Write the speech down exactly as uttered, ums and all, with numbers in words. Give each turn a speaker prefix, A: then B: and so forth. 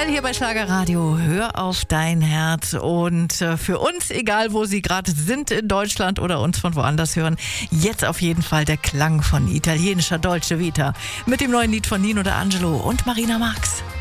A: Adele hier bei Schlagerradio. Hör auf dein Herz. Und äh, für uns, egal wo Sie gerade sind in Deutschland oder uns von woanders hören, jetzt auf jeden Fall der Klang von italienischer Dolce Vita mit dem neuen Lied von Nino D'Angelo und Marina Marx.